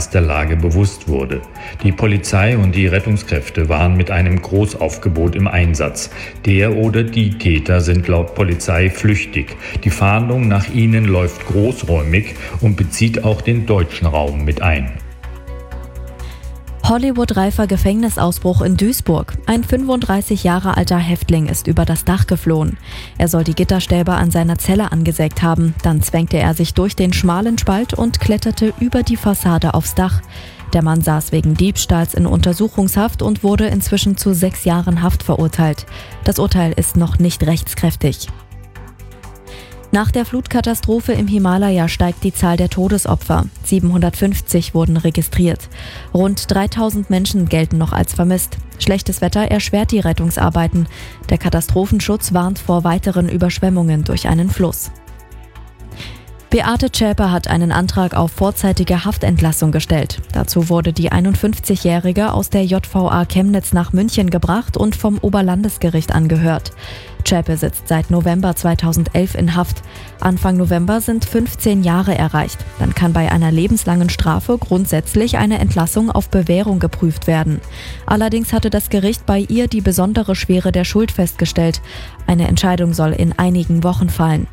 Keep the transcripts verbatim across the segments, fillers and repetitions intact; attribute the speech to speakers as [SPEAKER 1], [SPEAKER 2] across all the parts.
[SPEAKER 1] Ernst der Lage bewusst wurde. Die Polizei und die Rettungskräfte waren mit einem Großaufgebot im Einsatz. Der oder die Täter sind laut Polizei flüchtig. Die Fahndung nach ihnen läuft großräumig und bezieht auch den deutschen Raum mit ein.
[SPEAKER 2] Hollywood-reifer Gefängnisausbruch in Duisburg. Ein fünfunddreißig Jahre alter Häftling ist über das Dach geflohen. Er soll die Gitterstäbe an seiner Zelle angesägt haben. Dann zwängte er sich durch den schmalen Spalt und kletterte über die Fassade aufs Dach. Der Mann saß wegen Diebstahls in Untersuchungshaft und wurde inzwischen zu sechs Jahren Haft verurteilt. Das Urteil ist noch nicht rechtskräftig. Nach der Flutkatastrophe im Himalaya steigt die Zahl der Todesopfer. siebenhundertfünfzig wurden registriert. Rund dreitausend Menschen gelten noch als vermisst. Schlechtes Wetter erschwert die Rettungsarbeiten. Der Katastrophenschutz warnt vor weiteren Überschwemmungen durch einen Fluss. Beate Zschäpe hat einen Antrag auf vorzeitige Haftentlassung gestellt. Dazu wurde die einundfünfzigjährige aus der J V A Chemnitz nach München gebracht und vom Oberlandesgericht angehört. Zschäpe sitzt seit November zweitausendelf in Haft. Anfang November sind fünfzehn Jahre erreicht. Dann kann bei einer lebenslangen Strafe grundsätzlich eine Entlassung auf Bewährung geprüft werden. Allerdings hatte das Gericht bei ihr die besondere Schwere der Schuld festgestellt. Eine Entscheidung soll in einigen Wochen fallen.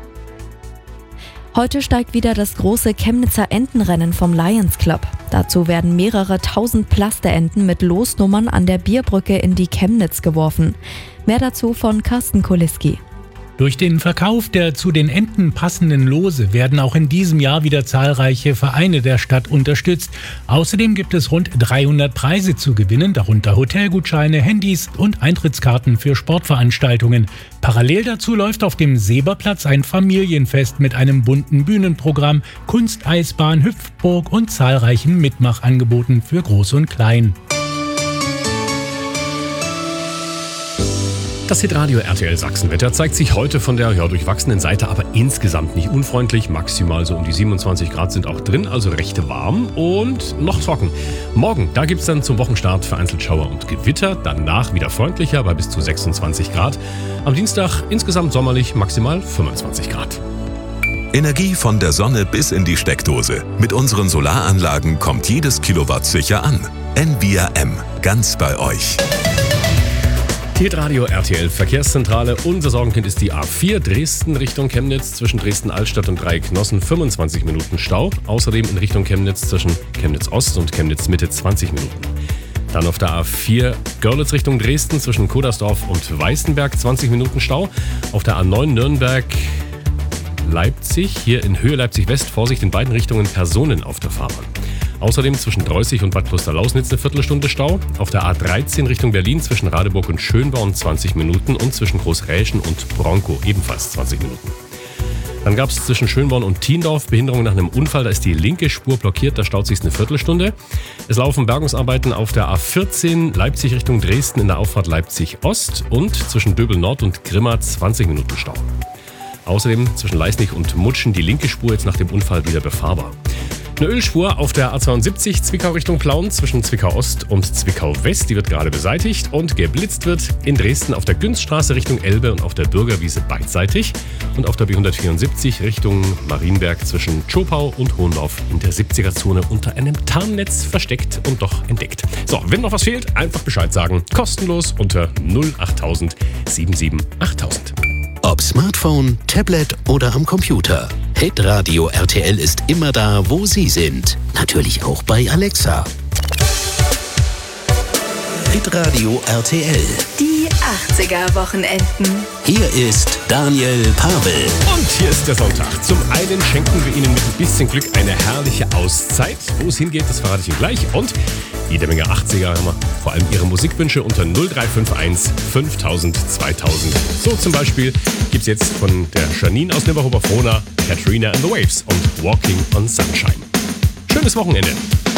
[SPEAKER 2] Heute steigt wieder das große Chemnitzer Entenrennen vom Lions Club. Dazu werden mehrere tausend Plasteenten mit Losnummern an der Bierbrücke in die Chemnitz geworfen. Mehr dazu von Carsten Koliski.
[SPEAKER 3] Durch den Verkauf der zu den Enten passenden Lose werden auch in diesem Jahr wieder zahlreiche Vereine der Stadt unterstützt. Außerdem gibt es rund dreihundert Preise zu gewinnen, darunter Hotelgutscheine, Handys und Eintrittskarten für Sportveranstaltungen. Parallel dazu läuft auf dem Seberplatz ein Familienfest mit einem bunten Bühnenprogramm, Kunsteisbahn, Hüpfburg und zahlreichen Mitmachangeboten für Groß und Klein.
[SPEAKER 4] Das Hitradio R T L Sachsenwetter zeigt sich heute von der ja, durchwachsenen Seite, aber insgesamt nicht unfreundlich. Maximal so um die siebenundzwanzig Grad sind auch drin, also recht warm und noch trocken. Morgen, da gibt es dann zum Wochenstart vereinzelt Schauer und Gewitter. Danach wieder freundlicher bei bis zu sechsundzwanzig Grad. Am Dienstag insgesamt sommerlich, maximal fünfundzwanzig Grad.
[SPEAKER 5] Energie von der Sonne bis in die Steckdose. Mit unseren Solaranlagen kommt jedes Kilowatt sicher an. N V R M, ganz bei euch.
[SPEAKER 4] Hitradio R T L Verkehrszentrale. Unser Sorgenkind ist die A vier Dresden Richtung Chemnitz. Zwischen Dresden-Altstadt und Dreiecknossen fünfundzwanzig Minuten Stau. Außerdem in Richtung Chemnitz zwischen Chemnitz-Ost und Chemnitz-Mitte zwanzig Minuten. Dann auf der A vier Görlitz Richtung Dresden zwischen Kodersdorf und Weißenberg zwanzig Minuten Stau. Auf der A neun Nürnberg Leipzig, hier in Höhe Leipzig-West, Vorsicht in beiden Richtungen Personen auf der Fahrbahn. Außerdem zwischen Dreußig und Bad Klosterlausnitz eine Viertelstunde Stau. Auf der A dreizehn Richtung Berlin zwischen Radeburg und Schönborn zwanzig Minuten und zwischen Großräschen und Bronkow ebenfalls zwanzig Minuten. Dann gab es zwischen Schönborn und Thiendorf Behinderung nach einem Unfall. Da ist die linke Spur blockiert, da staut sich eine Viertelstunde. Es laufen Bergungsarbeiten auf der A vierzehn Leipzig Richtung Dresden in der Auffahrt Leipzig-Ost und zwischen Döbel Nord und Grimma zwanzig Minuten Stau. Außerdem zwischen Leisnig und Mutschen die linke Spur jetzt nach dem Unfall wieder befahrbar. Eine Ölspur auf der A zweiundsiebzig Zwickau Richtung Plauen zwischen Zwickau Ost und Zwickau West, die wird gerade beseitigt und geblitzt wird in Dresden auf der Günzstraße Richtung Elbe und auf der Bürgerwiese beidseitig und auf der B hundertvierundsiebzig Richtung Marienberg zwischen Tschopau und Hohendorf in der siebziger-Zone unter einem Tarnnetz versteckt und doch entdeckt. So, wenn noch was fehlt, einfach Bescheid sagen. Kostenlos unter null achttausend siebenundsiebzig achttausend.
[SPEAKER 6] Ob Smartphone, Tablet oder am Computer. Hitradio R T L ist immer da, wo Sie sind. Natürlich auch bei Alexa. Hitradio R T L.
[SPEAKER 7] Die achtziger-Wochenenden.
[SPEAKER 6] Hier ist Daniel Pavel.
[SPEAKER 4] Und hier ist der Sonntag. Zum einen schenken wir Ihnen mit ein bisschen Glück eine herrliche Auszeit. Wo es hingeht, das verrate ich Ihnen gleich. Und jede Menge achtziger, vor allem Ihre Musikwünsche unter null drei fünf eins fünftausend zweitausend. So zum Beispiel gibt es jetzt von der Janine aus Nibberhofer-Frohna Katrina and the Waves und Walking on Sunshine. Schönes Wochenende.